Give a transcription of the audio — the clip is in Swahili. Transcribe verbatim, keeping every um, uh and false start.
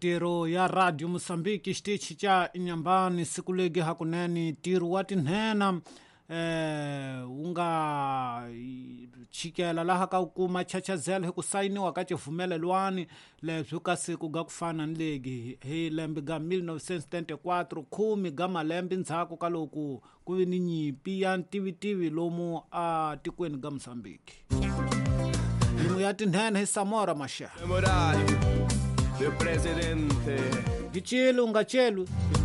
tiro ya Radio Mosambiki xitichi cha Inyambani siku legi hakuneni tiro wa tinhena eh unga chikela laha ka ukuma chachazela hekusainiwa ka chivumelelwani leswi ka siku ga kufana nilegi hi lembe ga nineteen seventy-four khumi ga malembe ndzhaku ka loku ku vi ni nyimpi ya ntivitivi lomu a tikweni ga Mozambiki. Yin'we ya tinhena hi Samora Machel de presidente Gichelu nga chelu